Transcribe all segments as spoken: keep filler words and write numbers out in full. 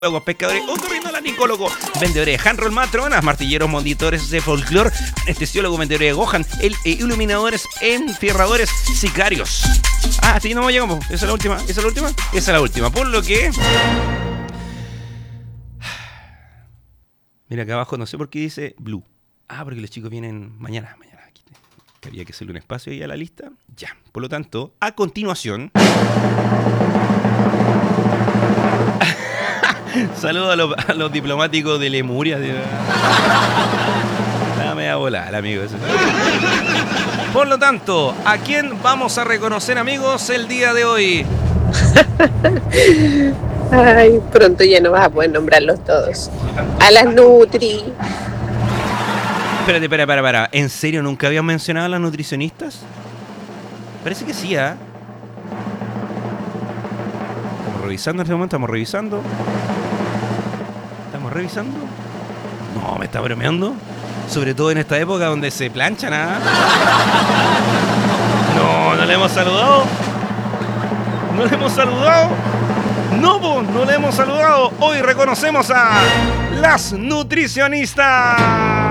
Luego, pescadores, otorrinolaringólogo, vendedores de handroll, matronas, martilleros, monitores de folclore, anestesiólogos, vendedores de Gohan, el, eh, iluminadores, enfierradores, sicarios. Ah, hasta ahí no llegamos. Esa es la última. Esa es la última. Esa es la última. Por lo que. Mira acá abajo, no sé por qué dice blue. Ah, porque los chicos vienen mañana. Mañana. Aquí que había que hacerle un espacio ahí a la lista. Ya. Por lo tanto, a continuación. Saludos a los, a los diplomáticos de Lemuria. Dame a volar, amigos. Por lo tanto, ¿a quién vamos a reconocer, amigos, el día de hoy? Ay, pronto ya no vas a poder nombrarlos todos. A las Nutri. Espérate, espera, para, para. ¿En serio nunca habían mencionado a las nutricionistas? Parece que sí, ¿ah? ¿eh? Estamos revisando en este momento, estamos revisando. ¿Estamos revisando? No, me está bromeando. Sobre todo en esta época donde se planchan, ¿ah? No, no le hemos saludado. No le hemos saludado. No, po, no le hemos saludado. Hoy reconocemos a las nutricionistas.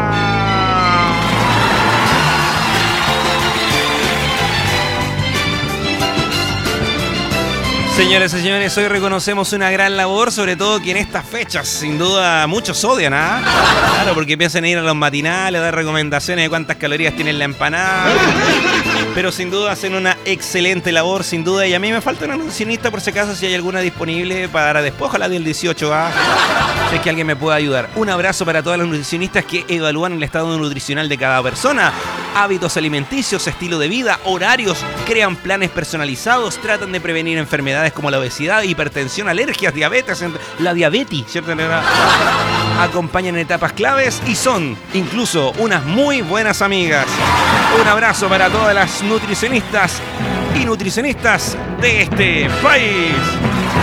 Señores y señores, hoy reconocemos una gran labor, sobre todo que en estas fechas, sin duda, muchos odian, ¿ah? Claro, porque piensan ir a los matinales, a dar recomendaciones de cuántas calorías tiene la empanada. Pero sin duda hacen una excelente labor, sin duda. Y a mí me falta una nutricionista, por si acaso, si hay alguna disponible para después, ojalá del dieciocho, ¿ah? Si es que alguien me pueda ayudar. Un abrazo para todas las nutricionistas que evalúan el estado nutricional de cada persona, hábitos alimenticios, estilo de vida, horarios, crean planes personalizados, tratan de prevenir enfermedades como la obesidad, hipertensión, alergias, diabetes, la diabetes, ¿cierto? Acompañan en etapas claves y son incluso unas muy buenas amigas. Un abrazo para todas las nutricionistas y nutricionistas de este país.